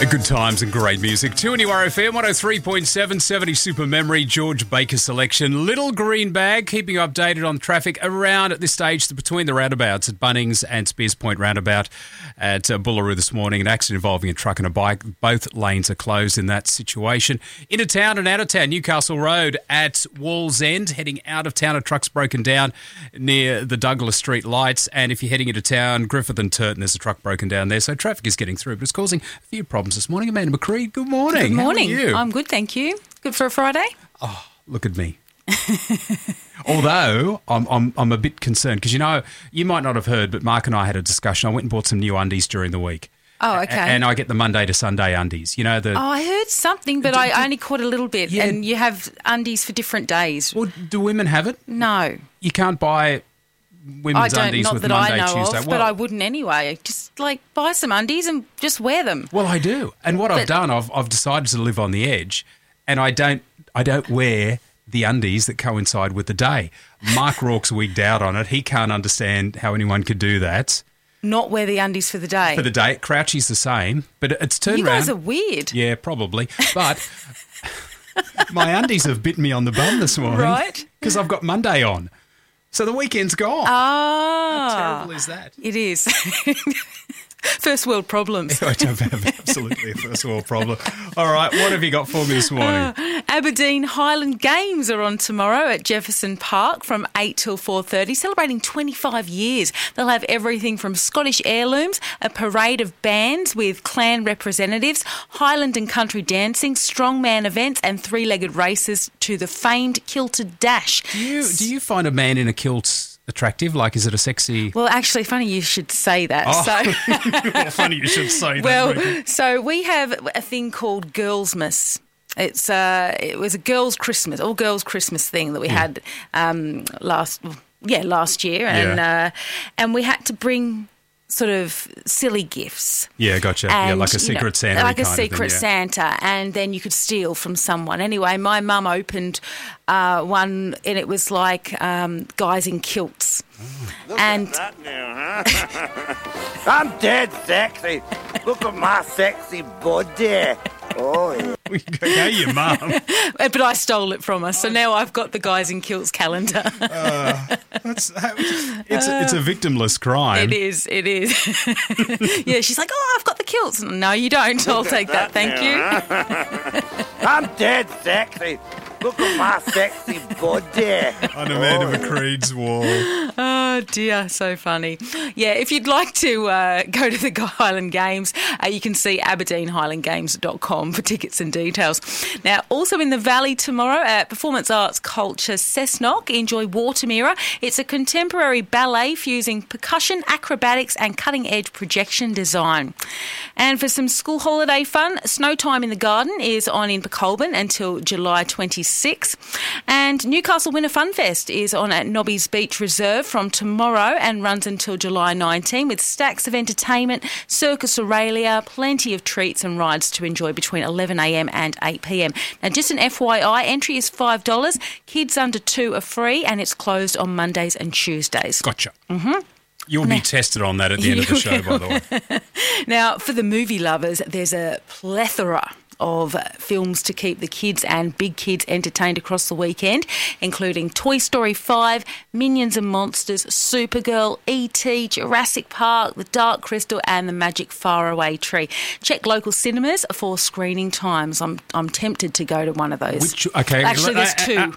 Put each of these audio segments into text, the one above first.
Good times and great music. 2NURFM 103.7, 70 Super Memory, George Baker selection. Little Green Bag, keeping you updated on traffic around at this stage between the roundabouts at Bunnings and Spears Point roundabout at Bullaroo this morning. An accident involving a truck and a bike. Both lanes are closed in that situation. Into town and out of town, Newcastle Road at Walls End. Heading out of town, a truck's broken down near the Douglas Street lights. And if you're heading into town, Griffith and Turton, there's a truck broken down there. So traffic is getting through, but it's causing a few problems this morning. Amanda McCreed, good morning. Good morning. How are you? I'm good, thank you. Good for a Friday? Oh, look at me. Although I'm a bit concerned because, you know, you might not have heard, but Mark and I had a discussion. I went and bought some new undies during the week. Oh, okay. And I get the Monday to Sunday undies. You know, Oh, I heard something, but I only caught a little bit. Yeah. And you have undies for different days. Well, do women have it? No. You can't buy women's undies not with that Monday, I know Tuesday. of, but I wouldn't anyway. Just buy some undies and just wear them. Well, I do. And what I've done, I've decided to live on the edge, and I don't wear the undies that coincide with the day. Mark Rourke's wigged out on it. He can't understand how anyone could do that. Not wear the undies for the day. For the day. Crouchy's the same, but it's turned You around. guys are weird. Yeah, probably. But my undies have bitten me on the bum this morning. Right. Because I've got Monday on. So the weekend's gone. Ah. How terrible is that? It is. First world problems. I don't have absolutely a first world problem. All right, what have you got for me this morning? Aberdeen Highland Games are on tomorrow at Jefferson Park from 8 till 4:30, celebrating 25 years. They'll have everything from Scottish heirlooms, a parade of bands with clan representatives, Highland and country dancing, strongman events and three-legged races to the famed kilted dash. Do you find a man in a kilt attractive? Like, is it a sexy... Well, actually, funny you should say that. Well, funny you should say that. Well, so we have a thing called Girlsmas. It was a girls' Christmas, all girls' Christmas thing that we had last year, and we had to bring sort of silly gifts. Yeah, gotcha. And, like a secret Santa. Like a secret Santa, and then you could steal from someone. Anyway, my mum opened one, and it was like guys in kilts. Look at that now, huh? I'm dead sexy. Look at my sexy body. Oh, yeah. Yeah, your mum. But I stole it from her, so now I've got the guys in kilts calendar. It's a victimless crime. It is. Yeah, she's like, oh, I've got the kilts. No, you don't. I'll take that. Thank you. I'm dead sexy. Look at my sexy body. On Amanda McCreed's wall. Oh, dear. So funny. Yeah, if you'd like to go to the Highland Games, you can see aberdeenhighlandgames.com for tickets and details. Now, also in the Valley tomorrow at Performance Arts Culture Cessnock, enjoy Watermira. It's a contemporary ballet fusing percussion, acrobatics and cutting-edge projection design. And for some school holiday fun, Snow Time in the Garden is on in Colburn until July 26th. And Newcastle Winter Fun Fest is on at Nobby's Beach Reserve from tomorrow and runs until July 19 with stacks of entertainment, Circus Aurelia, plenty of treats and rides to enjoy between 11am and 8pm. Now, just an FYI, entry is $5. Kids under 2 are free and it's closed on Mondays and Tuesdays. Gotcha. Mm-hmm. You'll be tested on that at the end of the show, by the way. Now, for the movie lovers, there's a plethora of films to keep the kids and big kids entertained across the weekend, including Toy Story 5, Minions and Monsters, Supergirl, E.T., Jurassic Park, The Dark Crystal and The Magic Faraway Tree. Check local cinemas for screening times. I'm tempted to go to one of those. Okay. Actually, there's two.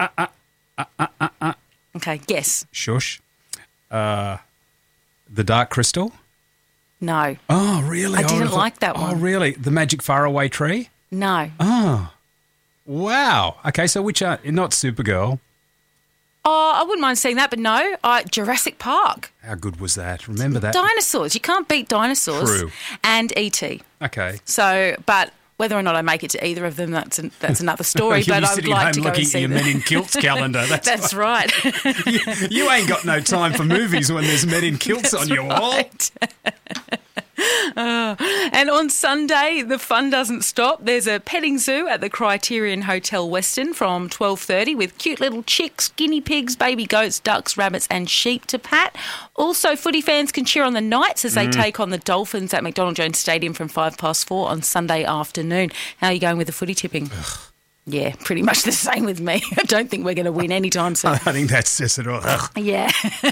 Okay, guess. Shush. The Dark Crystal? No. Oh, really? I didn't like that one. Oh, really? The Magic Faraway Tree? No. Oh, wow. Okay, so which are not Supergirl? Oh, I wouldn't mind seeing that, but no. Jurassic Park. How good was that? Remember that? Dinosaurs. You can't beat dinosaurs. True. And E.T. Okay. So, but whether or not I make it to either of them, that's another story. You'll but be I would sitting like home to go looking and at see your them. Men in Kilts calendar. That's right. You ain't got no time for movies when there's Men in Kilts on your wall. And on Sunday, the fun doesn't stop. There's a petting zoo at the Criterion Hotel Weston from 12:30 with cute little chicks, guinea pigs, baby goats, ducks, rabbits and sheep to pat. Also, footy fans can cheer on the Knights as they take on the Dolphins at McDonald Jones Stadium from 4:05 on Sunday afternoon. How are you going with the footy tipping? Yeah, pretty much the same with me. I don't think we're going to win anytime soon. I think that says it all. Yeah.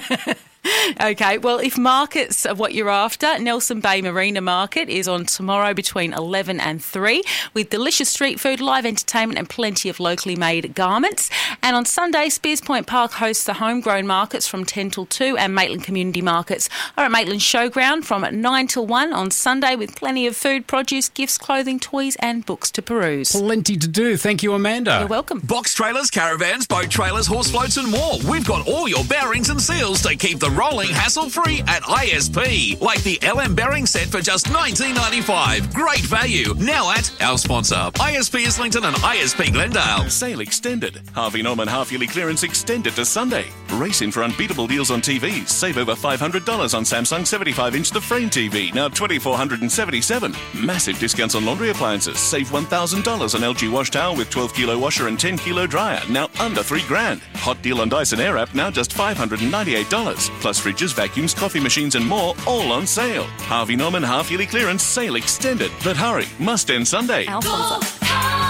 Okay, well, if markets are what you're after, Nelson Bay Marina Market is on tomorrow between 11 and 3 with delicious street food, live entertainment and plenty of locally made garments. And on Sunday, Spears Point Park hosts the homegrown markets from 10 till 2 and Maitland Community Markets are at Maitland Showground from 9 till 1 on Sunday with plenty of food, produce, gifts, clothing, toys and books to peruse. Plenty to do. Thank you, Amanda. You're welcome. Box trailers, caravans, boat trailers, horse floats and more. We've got all your bearings and seals to keep the rolling hassle-free at ISP. Like the LM bearing set for just $19.95. Great value. Now at our sponsor, ISP Islington and ISP Glendale. Sale extended. Harvey Norman half-yearly clearance extended to Sunday. Race in for unbeatable deals on TVs. Save over $500 on Samsung 75-inch The Frame TV, now $2,477. Massive discounts on laundry appliances. Save $1,000 on LG wash towel with 12-kilo washer and 10-kilo dryer, now under $3,000. Hot deal on Dyson Airwrap, now just $598. Plus fridges, vacuums, coffee machines and more, all on sale. Harvey Norman half-yearly clearance sale extended. But hurry, must end Sunday. Alfonso.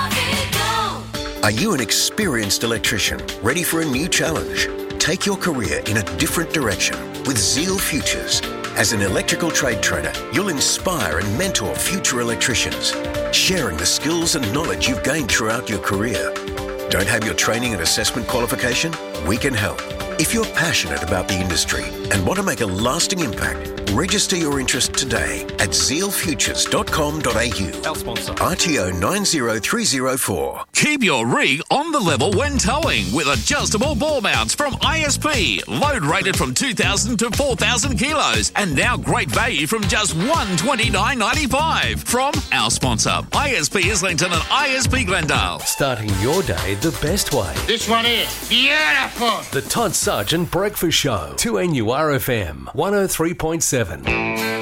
Are you an experienced electrician ready for a new challenge? Take your career in a different direction with Zeal Futures. As an electrical trade trainer, you'll inspire and mentor future electricians, sharing the skills and knowledge you've gained throughout your career. Don't have your training and assessment qualification? We can help. If you're passionate about the industry and want to make a lasting impact, register your interest today at zealfutures.com.au. Our sponsor. RTO 90304. Keep your rig on the level when towing with adjustable ball mounts from ISP. Load rated from 2,000 to 4,000 kilos. And now great value from just $129.95 from our sponsor, ISP Islington and ISP Glendale. Starting your day the best way. This one is beautiful. The Todd Sargent Breakfast Show. 2NURFM 103.7.